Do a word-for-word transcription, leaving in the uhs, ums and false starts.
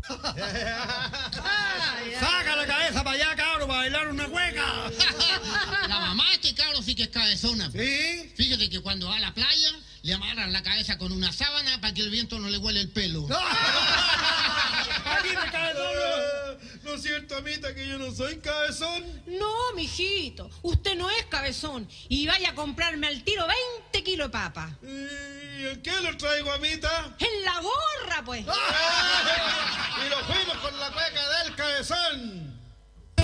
Saca la cabeza para allá, cabro, para bailar una cueca. La mamá de este cabro sí que es cabezona. ¿Sí? Fíjate que cuando va a la playa, le amarran la cabeza con una sábana para que el viento no le huele el pelo. Aquí me cabezón. ¿No es cierto, amita, que yo no soy cabezón? No, mijito, usted no es cabezón. Y vaya a comprarme al tiro veinte kilos de papa. ¿Y en qué lo traigo, amita? En la gorra, pues. Y lo fuimos con la cueca del cabezón.